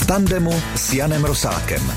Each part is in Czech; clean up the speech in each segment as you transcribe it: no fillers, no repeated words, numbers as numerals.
V tandemu s Janem Rosákem.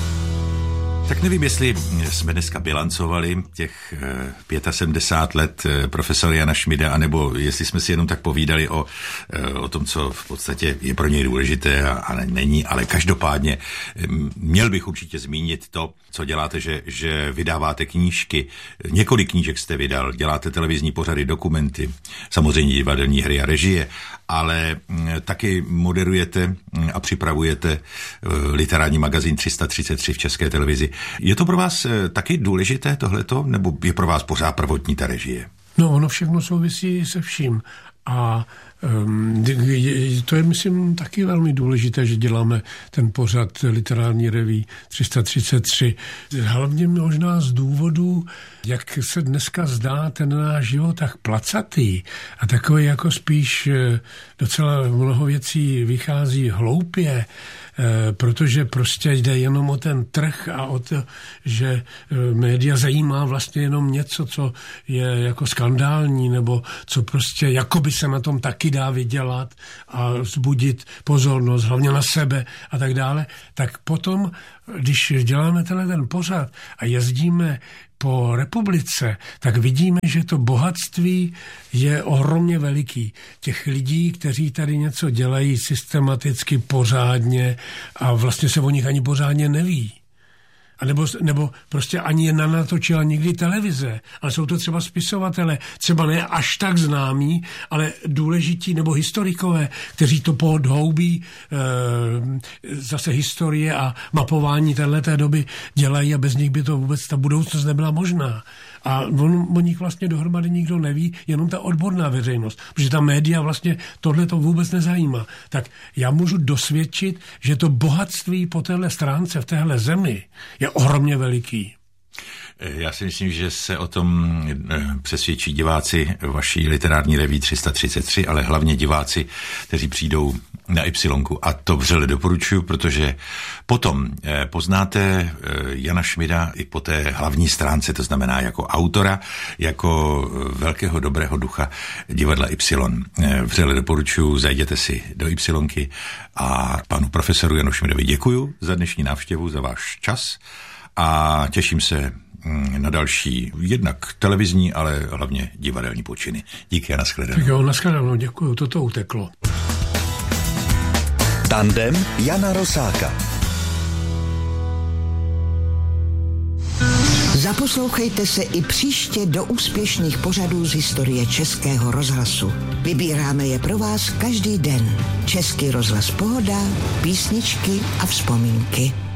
Tak nevím, jestli jsme dneska bilancovali těch 75 let profesora Jana Šmida, anebo jestli jsme si jenom tak povídali o tom, co v podstatě je pro něj důležité a není, ale každopádně měl bych určitě zmínit to, co děláte, že vydáváte knížky, několik knížek jste vydal, děláte televizní pořady, dokumenty, samozřejmě divadelní hry a režie, ale taky moderujete a připravujete literární magazín 333 v České televizi. Je to pro vás taky důležité tohleto, nebo je pro vás pořád prvotní ta režie? No, ono všechno souvisí se vším. A to je, myslím, taky velmi důležité, že děláme ten pořad literární reví 333. Hlavně možná z důvodu, jak se dneska zdá ten náš život tak placatý a takový jako spíš docela mnoho věcí vychází hloupě, protože prostě jde jenom o ten trh a o to, že média zajímá vlastně jenom něco, co je jako skandální, nebo co prostě jakoby se na tom taky dá vydělat a vzbudit pozornost, hlavně na sebe a tak dále, tak potom, když děláme ten pořad a jezdíme po republice, tak vidíme, že to bohatství je ohromně veliký. Těch lidí, kteří tady něco dělají systematicky, pořádně a vlastně se o nich ani pořádně neví. A nebo prostě ani je nenatočila nikdy televize, ale jsou to třeba spisovatelé, třeba ne až tak známí, ale důležití nebo historikové, kteří to podhoubí zase historie a mapování téhleté doby dělají a bez nich by to vůbec ta budoucnost nebyla možná. A o nich vlastně dohromady nikdo neví, jenom ta odborná veřejnost, protože ta média vlastně tohle to vůbec nezajímá. Tak já můžu dosvědčit, že to bohatství po téhle stránce v téhle zemi je ohromně veliký. Já si myslím, že se o tom přesvědčí diváci vaší literární reví 333, ale hlavně diváci, kteří přijdou na Ypsilonku. A to vřele doporučuji, protože potom poznáte Jana Šmida i po té hlavní stránce, to znamená jako autora, jako velkého dobrého ducha divadla Y. Vřele doporučuji, zajděte si do Ypsilonky a panu profesoru Janu Šmidovi děkuju za dnešní návštěvu, za váš čas a těším se na další, jednak televizní, ale hlavně divadelní počiny. Díky a nashledanou. Tak jo, nashledanou, děkuju, toto uteklo. Tandem Jana Rosáka. Zaposlouchejte se i příště do úspěšných pořadů z historie Českého rozhlasu. Vybíráme je pro vás každý den. Český rozhlas Pohoda, písničky a vzpomínky.